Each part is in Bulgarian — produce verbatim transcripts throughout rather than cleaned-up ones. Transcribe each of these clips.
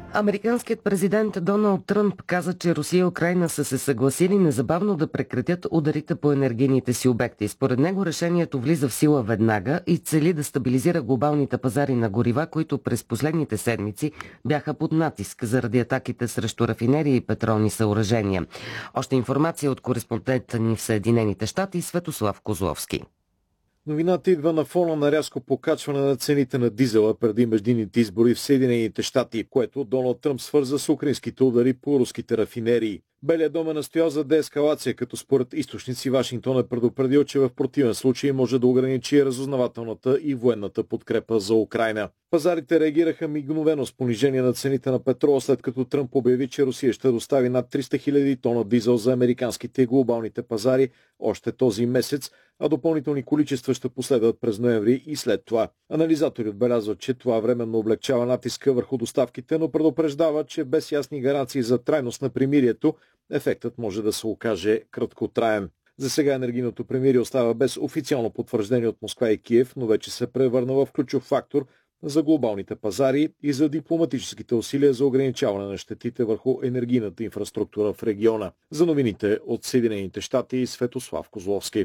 Американският президент Доналд Тръмп каза, че Русия и Украйна са се съгласили незабавно да прекратят ударите по енергийните си обекти. Според него решението влиза в сила веднага и цели да стабилизира глобалните пазари на горива, които през последните седмици бяха под натиск заради атаките срещу рафинерии и петролни съоръжения. Още информация от кореспондента ни в Съединените щати Светослав Козловски. Новината идва на фона на рязко покачване на цените на дизела преди междинните избори в Съединените щати, което Доналд Тръмп свърза с украинските удари по руските рафинерии. Белият дом е настоял за деескалация, като според източници Вашингтон е предупредил, че в противен случай може да ограничи разузнавателната и военната подкрепа за Украйна. Пазарите реагираха мигновено с понижение на цените на петрола, след като Тръмп обяви, че Русия ще достави над триста хиляди тона дизел за американските и глобалните пазари още този месец, а допълнителни количества ще последват през ноември и след това. Анализатори отбелязват, че това временно облегчава натиска върху доставките, но предупреждава, че без ясни гаранции за трайност на примирието, ефектът може да се окаже краткотраен. За сега енергийното примирие остава без официално потвърждение от Москва и Киев, но вече се превърна в ключов фактор за глобалните пазари и за дипломатическите усилия за ограничаване на щетите върху енергийната инфраструктура в региона. За новините от Съединените щати Светослав Козловски.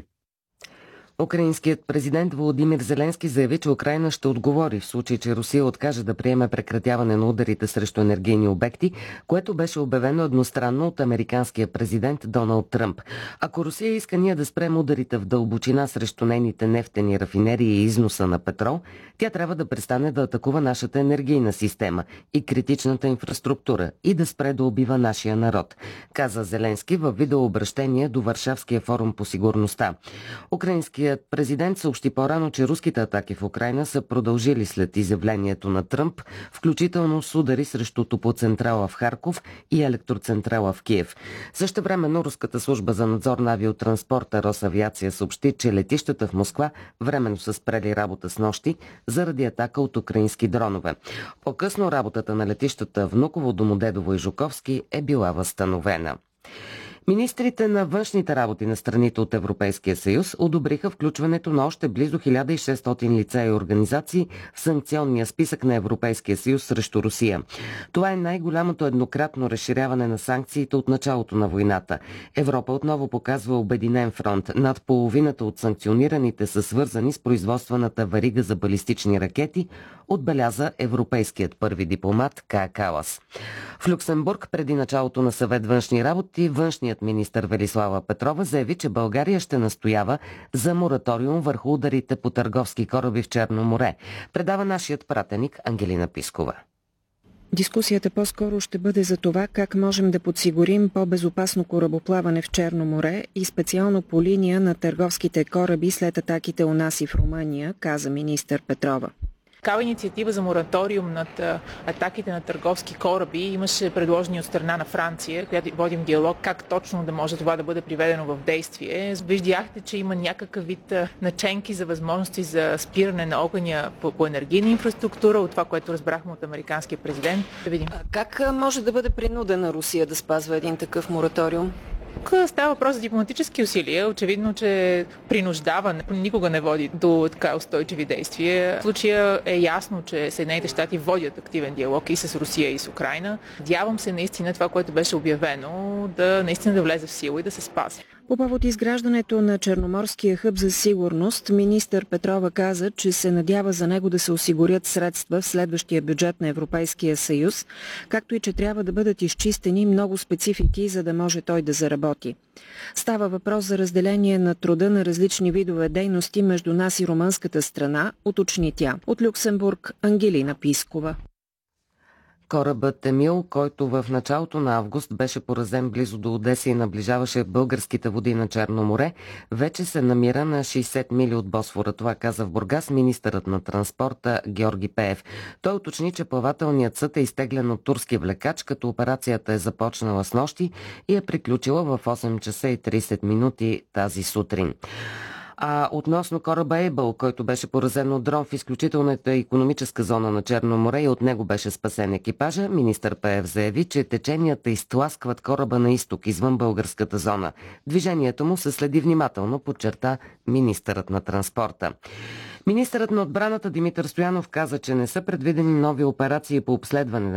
Украинският президент Володимир Зеленски заяви, че Украйна ще отговори в случай, че Русия откаже да приеме прекратяване на ударите срещу енергийни обекти, което беше обявено едностранно от американския президент Доналд Тръмп. Ако Русия иска ние да спрем ударите в дълбочина срещу нейните нефтени рафинерии и износа на петрол, тя трябва да престане да атакува нашата енергийна система и критичната инфраструктура и да спре да убива нашия народ, каза Зеленски във видеообращение до Варшавския форум по сигурността. Украинският президент съобщи по-рано, че руските атаки в Украйна са продължили след изявлението на Тръмп, включително с удари срещу топоцентрала в Харков и електроцентрала в Киев. Същевременно руската служба за надзор на авиотранспорта Росавиация съобщи, че летищата в Москва временно са спрели работа с нощи заради атака от украински дронове. По-късно работата на летищата Внуково, Домодедово и Жуковски е била възстановена. Министрите на външните работи на страните от Европейския съюз одобриха включването на още близо хиляда и шестстотин лица и организации в санкционния списък на Европейския съюз срещу Русия. Това е най-голямото еднократно разширяване на санкциите от началото на войната. Европа отново показва обединен фронт. Над половината от санкционираните са свързани с производствената верига за балистични ракети, отбеляза европейският първи дипломат Кая Калас. В Люксембург преди началото на съвет външни работи, външният министър Велислава Петрова заяви, че България ще настоява за мораториум върху ударите по търговски кораби в Черно море. Предава нашият пратеник Ангелина Пискова. Дискусията по-скоро ще бъде за това как можем да подсигурим по-безопасно корабоплаване в Черно море и специално по линия на търговските кораби след атаките у нас и в Румъния, каза министър Петрова. Такава инициатива за мораториум над атаките на търговски кораби имаше предложени от страна на Франция, която водим диалог как точно да може това да бъде приведено в действие. Виждяхте, че има някакъв вид наченки за възможности за спиране на огъня по, по енергийна инфраструктура, от това, което разбрахме от американския президент. Да видим. Как може да бъде принудена Русия да спазва един такъв мораториум? Тук става въпрос за дипломатически усилия. Очевидно, че принуждаване никога не води до така устойчиви действия. В случая е ясно, че Съединените щати водят активен диалог и с Русия, и с Украйна. Надявам се наистина това, което беше обявено, да наистина да влезе в сила и да се спази. По повод изграждането на Черноморския хъб за сигурност, министър Петрова каза, че се надява за него да се осигурят средства в следващия бюджет на Европейския съюз, както и че трябва да бъдат изчистени много специфики, за да може той да заработи. Става въпрос за разделение на труда на различни видове дейности между нас и румънската страна, уточни тя. От Люксембург Ангелина Пискова. Корабът Емил, който в началото на август беше поразен близо до Одеса и наближаваше българските води на Черно море, вече се намира на шейсет мили от Босфора. Това каза в Бургас министърът на транспорта Георги Пеев. Той уточни, че плавателният съд е изтеглен от турски влекач, като операцията е започнала с нощи и е приключила в осем часа и трийсет минути тази сутрин. А относно кораба Ейбъл, който беше поразен от дрон в изключителната икономическа зона на Черно море и от него беше спасен екипажа, министър Пеев заяви, че теченията изтласкват кораба на изток, извън българската зона. Движението му се следи внимателно, подчерта министърът на транспорта. Министърът на отбраната Димитър Стоянов каза, че не са предвидени нови операции по обследване